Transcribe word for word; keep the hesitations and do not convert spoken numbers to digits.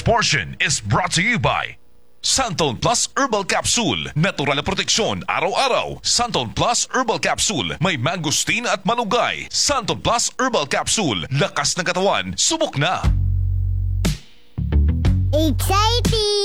This portion is brought to you by Santon Plus Herbal Capsule. Natural na proteksyon araw-araw. Santon Plus Herbal Capsule. May mangosteen at malunggay. Santon Plus Herbal Capsule. Lakas ng katawan. Subok na. Exciting!